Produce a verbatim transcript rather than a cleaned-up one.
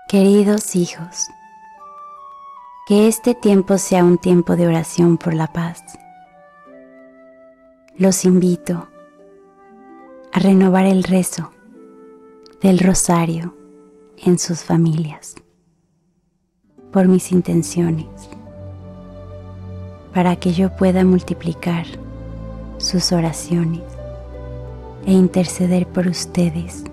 Queridos hijos, que este tiempo sea un tiempo de oración por la paz. Los invito a renovar el rezo del rosario en sus familias, por mis intenciones, para que yo pueda multiplicar sus oraciones e interceder por ustedes